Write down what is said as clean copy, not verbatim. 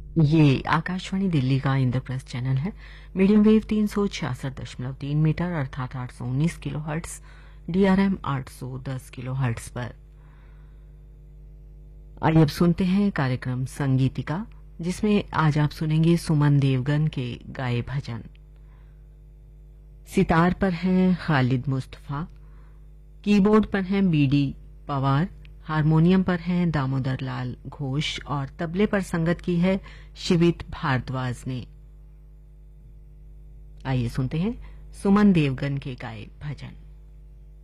ये आकाशवाणी दिल्ली का इंद्रप्रस्थ चैनल है। मीडियम वेव 366.3 मीटर अर्थात 819 किलोहर्ट्ज, डीआरएम 810 किलोहर्ट्ज पर। आइए अब सुनते हैं कार्यक्रम संगीतिका, जिसमें आज आप सुनेंगे सुमन देवगन के गाए भजन। सितार पर हैं खालिद मुस्तफा, कीबोर्ड पर हैं बीडी पवार, हारमोनियम पर हैं दामोदर लाल घोष और तबले पर संगत की है शिवित भारद्वाज ने। आइए सुनते हैं सुमन देवगन के गाए भजन।